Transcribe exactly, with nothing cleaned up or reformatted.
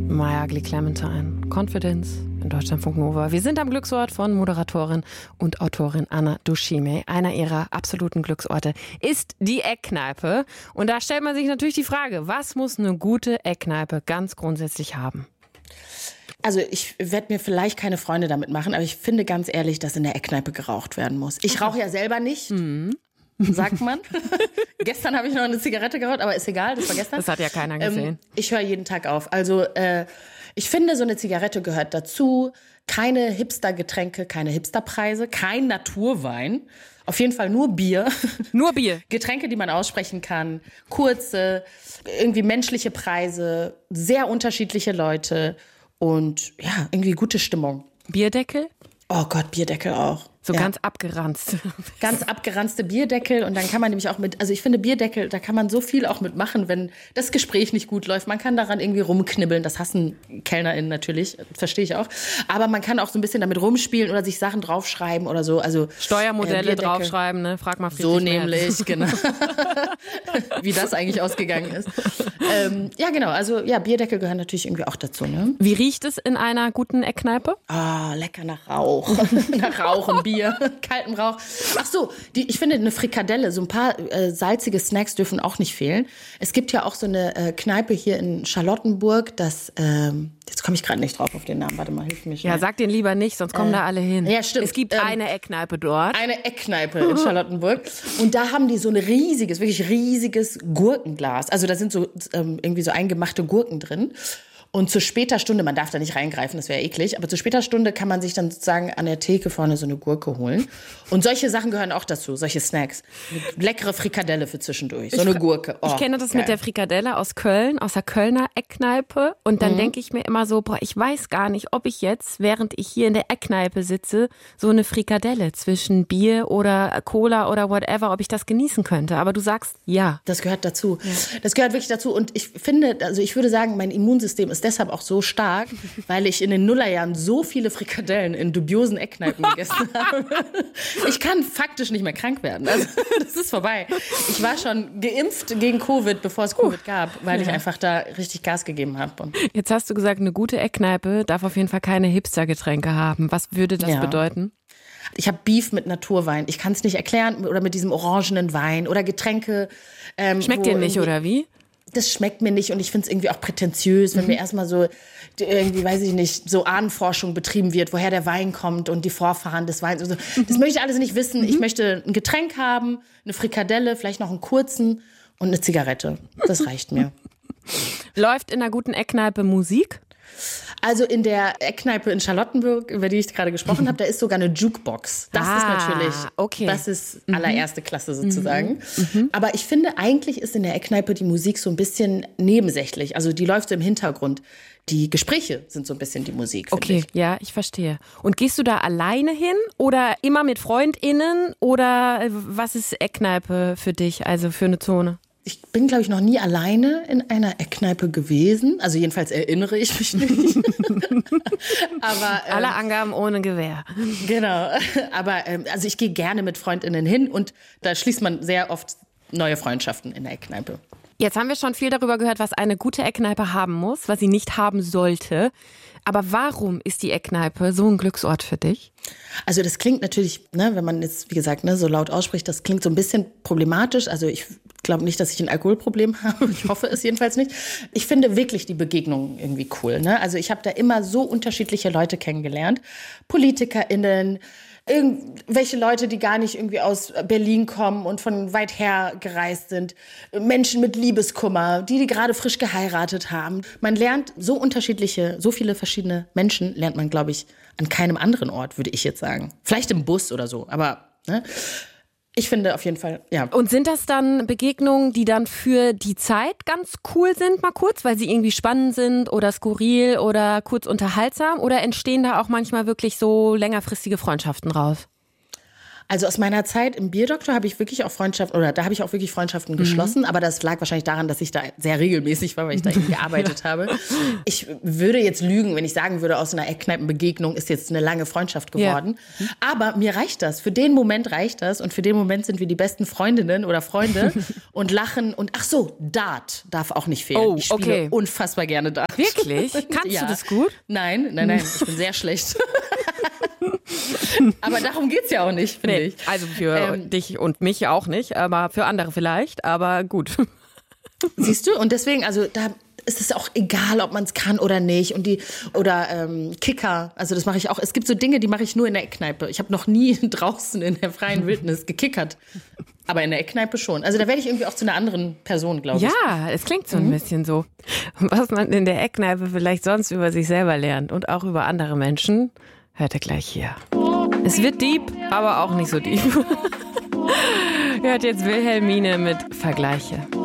Maya Ugly Clementine, Confidence in Deutschlandfunk Nova. Wir sind am Glücksort von Moderatorin und Autorin Anna Dushime. Einer ihrer absoluten Glücksorte ist die Eckkneipe. Und da stellt man sich natürlich die Frage, was muss eine gute Eckkneipe ganz grundsätzlich haben? Also ich werde mir vielleicht keine Freunde damit machen, aber ich finde ganz ehrlich, dass in der Eckkneipe geraucht werden muss. Ich rauche ja selber nicht. Mhm. Sagt man. Gestern habe ich noch eine Zigarette geraucht, aber ist egal, das war gestern. Das hat ja keiner gesehen. Ähm, ich höre jeden Tag auf. Also äh, ich finde, so eine Zigarette gehört dazu. Keine Hipster-Getränke, keine Hipsterpreise, kein Naturwein. Auf jeden Fall nur Bier. Nur Bier. Getränke, die man aussprechen kann. Kurze, irgendwie menschliche Preise. Sehr unterschiedliche Leute. Und ja, irgendwie gute Stimmung. Bierdeckel? Oh Gott, Bierdeckel auch. So ja. ganz abgeranzt. Ganz abgeranzte Bierdeckel und dann kann man nämlich auch mit, also ich finde Bierdeckel, da kann man so viel auch mitmachen, wenn das Gespräch nicht gut läuft. Man kann daran irgendwie rumknibbeln, das hassen KellnerInnen natürlich, verstehe ich auch. Aber man kann auch so ein bisschen damit rumspielen oder sich Sachen draufschreiben oder so. Also Steuermodelle äh, draufschreiben, ne? Frag mal Friedrich So nämlich, genau. Wie das eigentlich ausgegangen ist. Ähm, ja, genau, also ja, Bierdeckel gehören natürlich irgendwie auch dazu. Ne? Wie riecht es in einer guten Eckkneipe? Ah, oh, lecker nach Rauch. Nach Rauch und Bier. Kaltem Rauch. Ach so, die, ich finde eine Frikadelle, so ein paar äh, salzige Snacks dürfen auch nicht fehlen. Es gibt ja auch so eine äh, Kneipe hier in Charlottenburg, das, ähm, jetzt komme ich gerade nicht drauf auf den Namen, warte mal, hilf mir schnell. Ja, sag den lieber nicht, sonst kommen äh, da alle hin. Ja, stimmt. Es gibt ähm, eine Eckkneipe dort. Eine Eckkneipe in Charlottenburg und da haben die so ein riesiges, wirklich riesiges Gurkenglas. Also da sind so ähm, irgendwie so eingemachte Gurken drin. Und zu später Stunde, man darf da nicht reingreifen, das wäre eklig, aber zu später Stunde kann man sich dann sozusagen an der Theke vorne so eine Gurke holen. Und solche Sachen gehören auch dazu, solche Snacks. Eine leckere Frikadelle für zwischendurch, so eine Gurke. Oh, ich kenne das geil. mit der Frikadelle aus Köln, aus der Kölner Eckkneipe. Und dann mhm. denke ich mir immer so, boah, ich weiß gar nicht, ob ich jetzt, während ich hier in der Eckkneipe sitze, so eine Frikadelle zwischen Bier oder Cola oder whatever, ob ich das genießen könnte. Aber du sagst, ja. Das gehört dazu. Ja. Das gehört wirklich dazu. Und ich finde, also ich würde sagen, mein Immunsystem ist deshalb auch so stark, weil ich in den Nullerjahren so viele Frikadellen in dubiosen Eckkneipen gegessen habe. Ich kann faktisch nicht mehr krank werden. Also das ist vorbei. Ich war schon geimpft gegen Covid, bevor es Covid gab, weil ich ja. einfach da richtig Gas gegeben habe. Und jetzt hast du gesagt, eine gute Eckkneipe darf auf jeden Fall keine Hipster-Getränke haben. Was würde das ja. bedeuten? Ich habe Beef mit Naturwein. Ich kann es nicht erklären. Oder mit diesem orangenen Wein oder Getränke. Ähm, Schmeckt dir nicht, oder wie? Das schmeckt mir nicht und ich finde es irgendwie auch prätentiös, wenn mhm. mir erstmal so, irgendwie, weiß ich nicht, so Ahnenforschung betrieben wird, woher der Wein kommt und die Vorfahren des Weins. Also, das möchte ich alles nicht wissen. Mhm. Ich möchte ein Getränk haben, eine Frikadelle, vielleicht noch einen kurzen und eine Zigarette. Das reicht mir. Läuft in einer guten Eckkneipe Musik? Also in der Eckkneipe in Charlottenburg, über die ich gerade gesprochen habe, da ist sogar eine Jukebox. Das ah, ist natürlich, okay. das ist allererste Klasse sozusagen. Mhm. Aber ich finde, eigentlich ist in der Eckkneipe die Musik so ein bisschen nebensächlich. Also die läuft so im Hintergrund. Die Gespräche sind so ein bisschen die Musik, finde okay, ich. Okay, ja, ich verstehe. Und gehst du da alleine hin oder immer mit FreundInnen oder was ist Eckkneipe für dich, also für eine Zone? Ich bin, glaube ich, noch nie alleine in einer Eckkneipe gewesen. Also jedenfalls erinnere ich mich nicht. Aber, ähm, alle Angaben ohne Gewähr. Genau. Aber ähm, also ich gehe gerne mit FreundInnen hin und da schließt man sehr oft neue Freundschaften in der Eckkneipe. Jetzt haben wir schon viel darüber gehört, was eine gute Eckkneipe haben muss, was sie nicht haben sollte. Aber warum ist die Eckkneipe so ein Glücksort für dich? Also das klingt natürlich, ne, wenn man jetzt, wie gesagt, ne, so laut ausspricht, das klingt so ein bisschen problematisch. Also ich glaube nicht, dass ich ein Alkoholproblem habe. Ich hoffe es jedenfalls nicht. Ich finde wirklich die Begegnungen irgendwie cool. Ne? Also ich habe da immer so unterschiedliche Leute kennengelernt. PolitikerInnen, irgendwelche Leute, die gar nicht irgendwie aus Berlin kommen und von weit her gereist sind. Menschen mit Liebeskummer, die, die gerade frisch geheiratet haben. Man lernt so unterschiedliche, so viele verschiedene Menschen lernt man, glaube ich, an keinem anderen Ort, würde ich jetzt sagen. Vielleicht im Bus oder so, aber ne? Ich finde auf jeden Fall, ja. Und sind das dann Begegnungen, die dann für die Zeit ganz cool sind, mal kurz, weil sie irgendwie spannend sind oder skurril oder kurz unterhaltsam? Oder entstehen da auch manchmal wirklich so längerfristige Freundschaften raus? Also aus meiner Zeit im Bierdoktor habe ich wirklich auch Freundschaften, oder da habe ich auch wirklich Freundschaften mhm. geschlossen, aber das lag wahrscheinlich daran, dass ich da sehr regelmäßig war, weil ich da eben gearbeitet habe. Ich würde jetzt lügen, wenn ich sagen würde, aus einer Eckkneipenbegegnung ist jetzt eine lange Freundschaft geworden. Ja. Aber mir reicht das. Für den Moment reicht das und für den Moment sind wir die besten Freundinnen oder Freunde und lachen und ach so, Dart darf auch nicht fehlen. Oh, ich spiele okay. unfassbar gerne Dart. Wirklich? Kannst ja. du das gut? Nein, nein, nein, ich bin sehr schlecht. Aber darum geht's ja auch nicht, finde nee, ich. Also für ähm, dich und mich auch nicht, aber für andere vielleicht, aber gut. Siehst du? Und deswegen, also da ist es auch egal, ob man es kann oder nicht. Und die, oder ähm, Kicker, also das mache ich auch. Es gibt so Dinge, die mache ich nur in der Eckkneipe. Ich habe noch nie draußen in der freien Wildnis gekickert. Aber in der Eckkneipe schon. Also da werde ich irgendwie auch zu einer anderen Person, glaube ich. Ja, es klingt so ein mhm. bisschen so. Was man in der Eckkneipe vielleicht sonst über sich selber lernt und auch über andere Menschen, hört ihr gleich hier. Es wird deep, aber auch nicht so deep. Hört jetzt Wilhelmine mit Vergleiche.